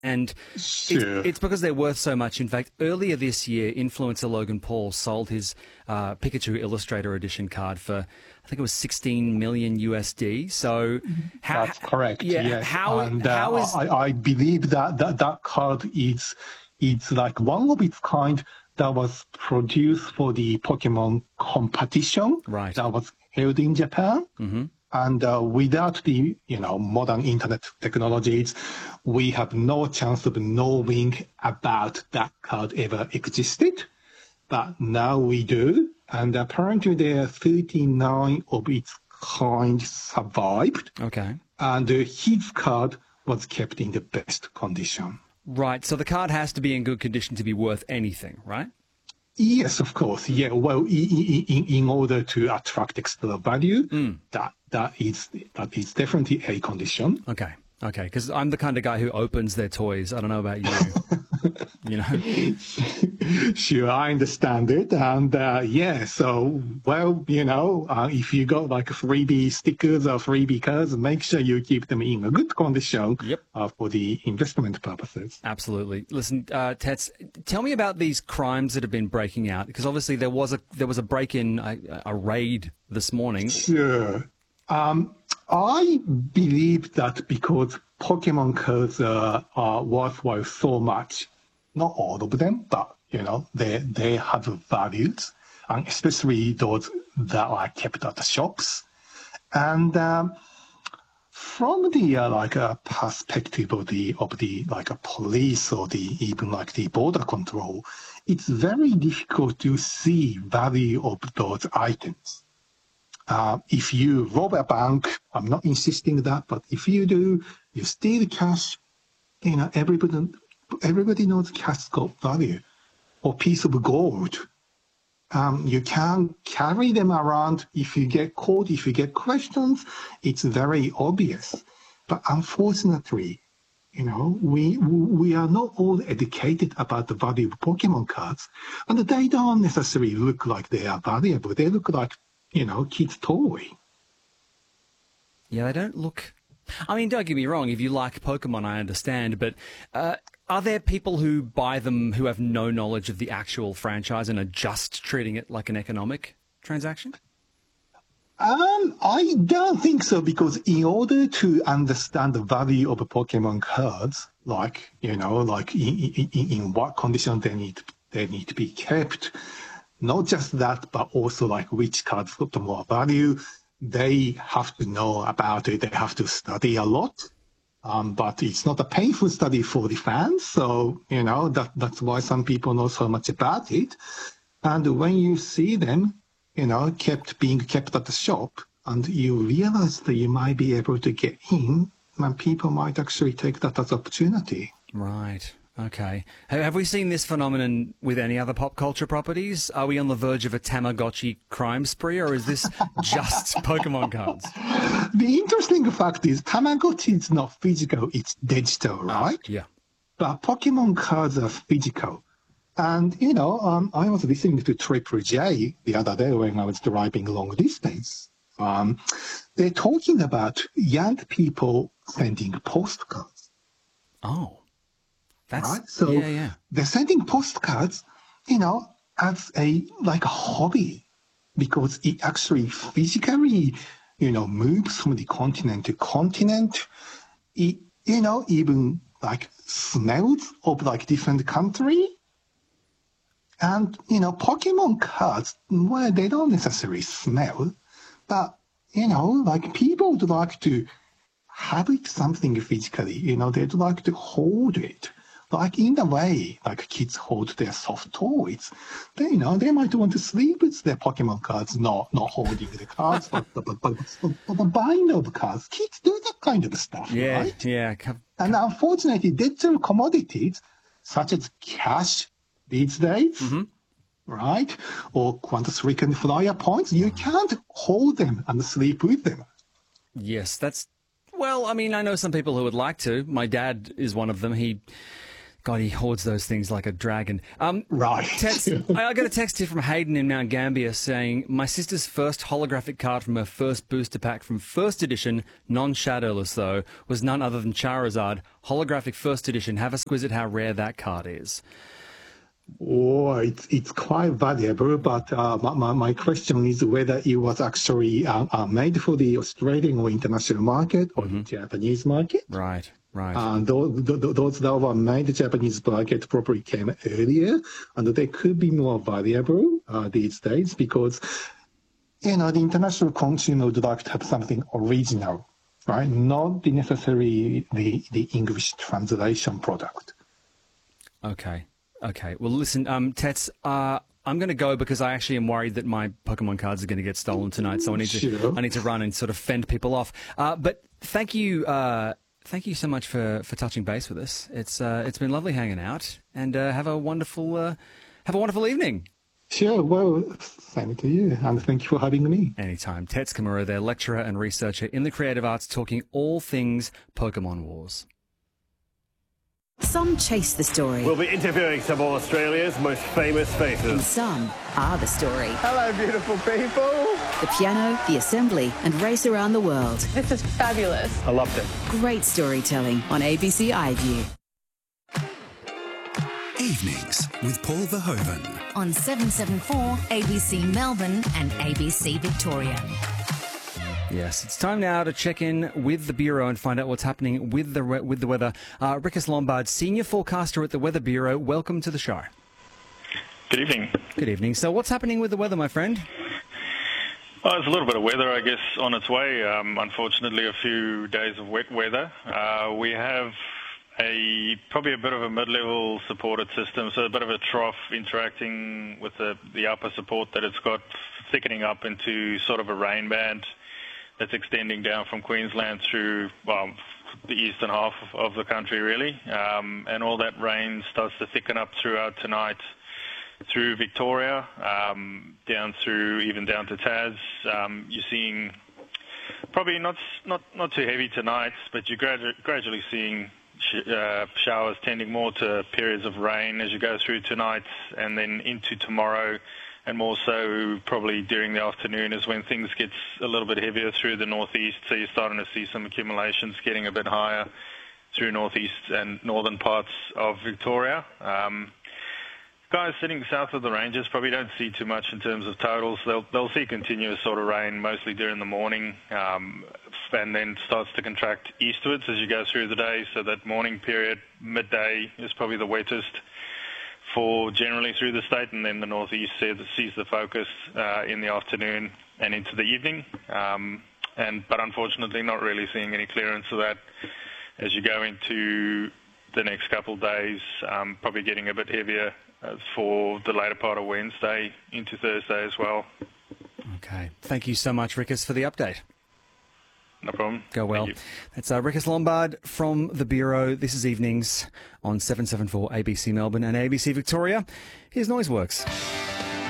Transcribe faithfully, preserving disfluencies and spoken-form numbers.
And Sure. it's, it's because they're worth so much. In fact, earlier this year, influencer Logan Paul sold his uh, Pikachu Illustrator Edition card for, I think it was sixteen million U S D. So how, That's correct. Yeah, Yes. how, and uh, how is... I, I believe that, that that card is it's like one of its kind that was produced for the Pokemon competition Right. that was held in Japan. Mm-hmm. And uh, without the you know modern internet technologies, we have no chance of knowing about that card ever existed. But now we do, and apparently there are thirty-nine of its kind survived. Okay. And uh, his card was kept in the best condition. Right. So the card has to be in good condition to be worth anything, right? Yes, of course. Yeah. Well, in, in, in order to attract extra value, Mm. that that is that is definitely a condition. Okay. Okay. Because I'm the kind of guy who opens their toys. I don't know about you. You know? Sure, I understand it. And uh, yeah, so, well, you know, uh, if you got like freebie stickers or freebie cards, make sure you keep them in a good condition. Yep. Uh, for the investment purposes. Absolutely. Listen, uh, Tets, tell me about these crimes that have been breaking out, because obviously there was a there was a break-in, a, a raid this morning. Sure. Um, I believe that because Pokemon cards uh, are worthwhile so much, not all of them, but, you know, they, they have values, and especially those that are kept at the shops. And um, from the uh, like a uh, perspective of the of the like a police or the even like the border control, it's very difficult to see value of those items. Uh, if you rob a bank, I'm not insisting that, but if you do, you steal cash, you know, everybody, everybody knows cash got value, or piece of gold. Um, you can carry them around. If you get caught, if you get questions, it's very obvious. But unfortunately, you know, we we are not all educated about the value of Pokemon cards, and they don't necessarily look like they are valuable. They look like, you know, kid's toy. Yeah, they don't look... I mean, don't get me wrong, if you like Pokemon, I understand, but uh, are there people who buy them who have no knowledge of the actual franchise and are just treating it like an economic transaction? Um, I don't think so, because in order to understand the value of a Pokemon cards, like, you know, like in, in, in what condition they need, they need to be kept, not just that, but also like which cards got the more value. They have to know about it. They have to study a lot. Um, but it's not a painful study for the fans. So, you know, that that's why some people know so much about it. And when you see them, you know, kept being kept at the shop, and you realize that you might be able to get in, and people might actually take that as opportunity. Right. Okay. Have we seen this phenomenon with any other pop culture properties? Are we on the verge of a Tamagotchi crime spree, or is this just Pokemon cards? The interesting fact is Tamagotchi is not physical, it's digital, right? Ah, yeah. But Pokemon cards are physical. And, you know, um, I was listening to Triple J the other day when I was driving long distance. Um, they're talking about young people sending postcards. Oh. That's, right? So yeah, yeah. they're sending postcards, you know, as a like a hobby, because it actually physically, you know, moves from the continent to continent. It, you know, even like smells of like different country. And, you know, Pokemon cards, well, they don't necessarily smell, but, you know, like people would like to have it something physically, you know, they'd like to hold it. Like in the way, like kids hold their soft toys, they, you know, they might want to sleep with their Pokemon cards, not not holding the cards, but but but, but, but, but buying of cards. Kids do that kind of stuff, Yeah, right? yeah. Come, And unfortunately, digital commodities such as cash these days, mm-hmm. right, or Quantus Recon Flyer points, you can't hold them and sleep with them. Yes, that's... Well, I mean, I know some people who would like to. My dad is one of them. He God, he hoards those things like a dragon. Um, Right. Text, I I got a text here from Hayden in Mount Gambier saying, my sister's first holographic card from her first booster pack from first edition, non-shadowless though, was none other than Charizard. Holographic first edition. Have a squiz at how rare that card is. Oh, it's it's quite valuable, but uh, my, my my question is whether it was actually uh, uh, made for the Australian or international market or the Japanese market. Right, right. And those, those those that were made the Japanese market probably came earlier, and they could be more valuable uh, these days because, you know, the international consumer would like to have something original, right? Not the necessarily the, the English translation product. Okay. Okay. Well, listen, um, Tets, uh, I'm going to go because I actually am worried that my Pokemon cards are going to get stolen tonight. So I need to, Sure. I need to run and sort of fend people off. Uh, but thank you, uh, thank you so much for, for touching base with us. It's, uh, it's been lovely hanging out, and uh, have a wonderful, uh, have a wonderful evening. Sure. Well, same to you, and thank you for having me. Anytime. Tets Kimura, their lecturer and researcher in the creative arts, talking all things Pokemon Wars. Some chase the story, We'll be interviewing some of Australia's most famous and faces. some are the story. Hello, beautiful people. The piano, the assembly, and race around the world. This is fabulous. I loved it. Great storytelling on A B C iView. Evenings with Paul Verhoeven. On seven seven four A B C Melbourne and A B C Victoria. Yes, it's time now to check in with the Bureau and find out what's happening with the with the weather. Uh, Rickus Lombard, senior forecaster at the Weather Bureau. Welcome to the show. Good evening. Good evening. So, what's happening with the weather, my friend? Oh, there's a little bit of weather, I guess, on its way. Um, unfortunately, a few days of wet weather. Uh, we have a probably a bit of a mid-level supported system, so a bit of a trough interacting with the, the upper support that it's got, thickening up into sort of a rain band that's extending down from Queensland through, well, the eastern half of the country, really. Um, and all that rain starts to thicken up throughout tonight, through Victoria, um, down through, even down to Tas. Um, you're seeing probably not not not too heavy tonight, but you're gradu- gradually seeing sh- uh, showers tending more to periods of rain as you go through tonight and then into tomorrow. And more so probably during the afternoon is when things get a little bit heavier through the northeast. So you're starting to see some accumulations getting a bit higher through northeast and northern parts of Victoria. Um, guys sitting south of the ranges probably don't see too much in terms of totals. They'll, they'll see continuous sort of rain mostly during the morning, um, and then starts to contract eastwards as you go through the day. So that morning period, midday, is probably the wettest for generally through the state, and then the northeast sees the focus uh, in the afternoon and into the evening. Um, and but unfortunately, not really seeing any clearance of that as you go into the next couple of days. Um, probably getting a bit heavier uh, for the later part of Wednesday into Thursday as well. Okay. Thank you so much, Rickus, for the update. No problem. Go well. Thank you. That's uh, Rickus Lombard from the Bureau. This is Evenings on seven seven four A B C Melbourne and A B C Victoria. Here's Noiseworks.